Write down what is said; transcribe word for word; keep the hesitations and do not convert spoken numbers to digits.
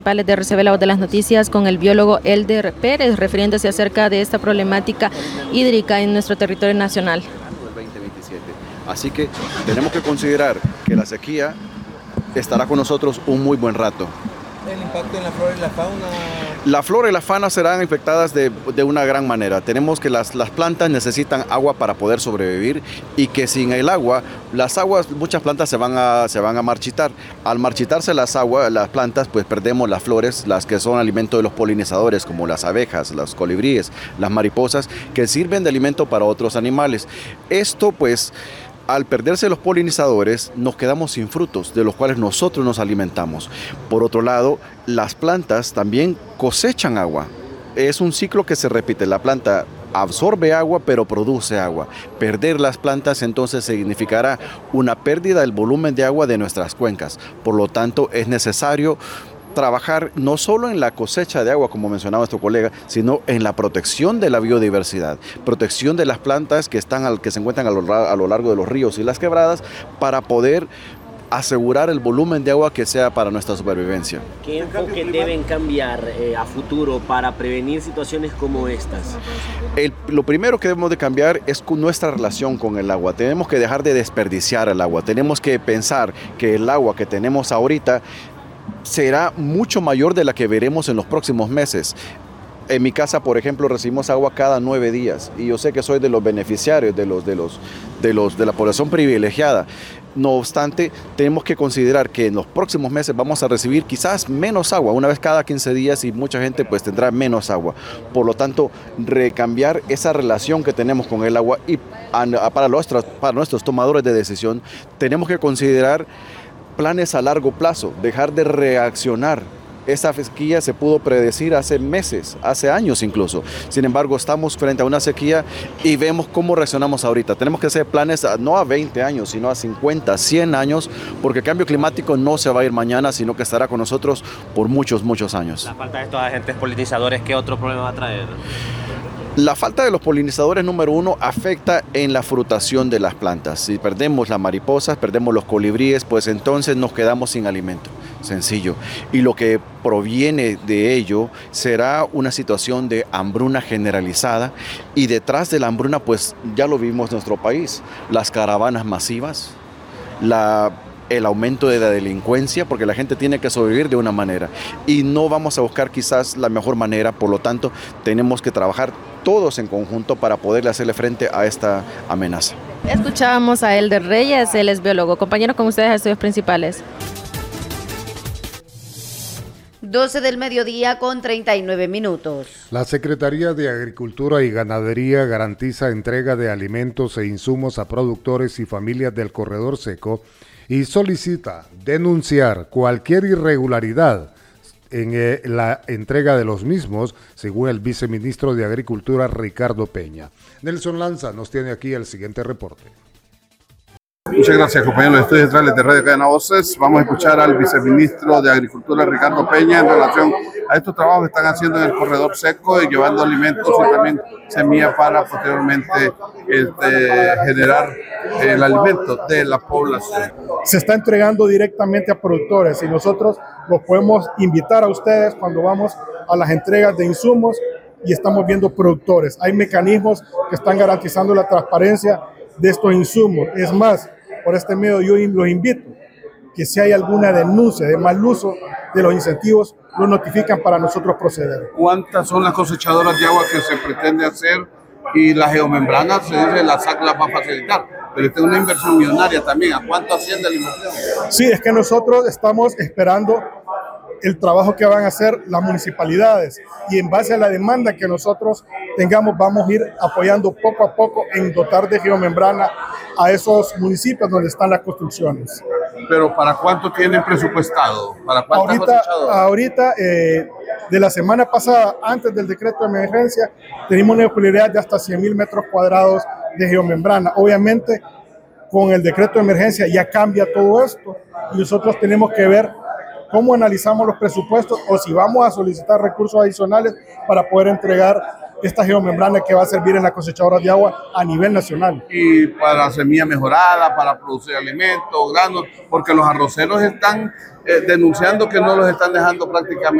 De R C B La Voz de las Noticias con el biólogo Elder Pérez, refiriéndose acerca de esta problemática hídrica en nuestro territorio nacional. Del veinte veintisiete. Así que tenemos que considerar que la sequía estará con nosotros un muy buen rato. ¿El impacto en la flora y la fauna? La flora y la fauna serán afectadas de, de una gran manera. Tenemos que las, las plantas necesitan agua para poder sobrevivir y que sin el agua, las aguas, muchas plantas se van a, se van a marchitar. Al marchitarse las aguas, las plantas, pues perdemos las flores, las que son alimento de los polinizadores, como las abejas, los colibríes, las mariposas, que sirven de alimento para otros animales. Esto, pues, al perderse los polinizadores, nos quedamos sin frutos, de los cuales nosotros nos alimentamos. Por otro lado, las plantas también cosechan agua. Es un ciclo que se repite. La planta absorbe agua, pero produce agua. Perder las plantas entonces significará una pérdida del volumen de agua de nuestras cuencas. Por lo tanto, es necesario trabajar no solo en la cosecha de agua, como mencionaba nuestro colega, sino en la protección de la biodiversidad, protección de las plantas que, están al, que se encuentran a lo, a lo largo de los ríos y las quebradas, para poder asegurar el volumen de agua que sea para nuestra supervivencia. ¿Qué enfoque deben cambiar eh, a futuro para prevenir situaciones como estas? El, lo primero que debemos de cambiar es con nuestra relación con el agua. Tenemos que dejar de desperdiciar el agua. Tenemos que pensar que el agua que tenemos ahorita será mucho mayor de la que veremos en los próximos meses. En mi casa, por ejemplo, recibimos agua cada nueve días y yo sé que soy de los beneficiarios, de los, de los, de los, de la población privilegiada. No obstante, tenemos que considerar que en los próximos meses vamos a recibir quizás menos agua, una vez cada quince días, y mucha gente pues tendrá menos agua. Por lo tanto, recambiar esa relación que tenemos con el agua, y para nuestros, para nuestros tomadores de decisión, tenemos que considerar planes a largo plazo, dejar de reaccionar. Esa sequía se pudo predecir hace meses, hace años incluso. Sin embargo, estamos frente a una sequía y vemos cómo reaccionamos ahorita. Tenemos que hacer planes no a veinte años, sino a cincuenta, cien años, porque el cambio climático no se va a ir mañana, sino que estará con nosotros por muchos, muchos años. La falta de estos agentes polinizadores, ¿qué otro problema va a traer? La falta de los polinizadores, número uno, afecta en la frutación de las plantas. Si perdemos las mariposas, perdemos los colibríes, pues entonces nos quedamos sin alimento. Sencillo. Y lo que proviene de ello será una situación de hambruna generalizada, y detrás de la hambruna, pues ya lo vimos en nuestro país, las caravanas masivas, la... el aumento de la delincuencia, porque la gente tiene que sobrevivir de una manera y no vamos a buscar quizás la mejor manera. Por lo tanto, tenemos que trabajar todos en conjunto para poderle hacerle frente a esta amenaza. Escuchábamos a Elder Reyes, él es biólogo. Compañero, con ustedes a estudios principales. doce del mediodía con treinta y nueve minutos. La Secretaría de Agricultura y Ganadería garantiza entrega de alimentos e insumos a productores y familias del corredor seco y solicita denunciar cualquier irregularidad en eh, la entrega de los mismos, según el viceministro de Agricultura, Ricardo Peña. Nelson Lanza nos tiene aquí el siguiente reporte. Muchas gracias, compañeros de Estudios Centrales de Radio Cadena Voces. Vamos a escuchar al viceministro de Agricultura, Ricardo Peña, en relación a estos trabajos que están haciendo en el corredor seco y llevando alimentos y también semillas para posteriormente este, generar el alimento de la población. Se está entregando directamente a productores y nosotros los podemos invitar a ustedes cuando vamos a las entregas de insumos y estamos viendo productores. Hay mecanismos que están garantizando la transparencia de estos insumos. Es más, por este medio yo los invito que si hay alguna denuncia de mal uso de los incentivos, lo notifican para nosotros proceder. ¿Cuántas son las cosechadoras de agua que se pretende hacer? Y la geomembrana, se dice, la S A C las va a facilitar, pero esta es una inversión millonaria también. ¿A cuánto asciende la inversión? Sí, es que nosotros estamos esperando el trabajo que van a hacer las municipalidades y en base a la demanda que nosotros tengamos vamos a ir apoyando poco a poco en dotar de geomembrana a esos municipios donde están las construcciones. ¿Pero para cuánto tienen presupuestado? ¿Para cuántas ahorita, ahorita eh, de la semana pasada, antes del decreto de emergencia, tenemos una disponibilidad de hasta cien mil metros cuadrados de geomembrana. Obviamente, con el decreto de emergencia ya cambia todo esto y nosotros tenemos que ver cómo analizamos los presupuestos o si vamos a solicitar recursos adicionales para poder entregar esta geomembrana que va a servir en la cosechadora de agua a nivel nacional. Y para semilla mejorada, para producir alimentos, granos, porque los arroceros están eh, denunciando que no los están dejando prácticamente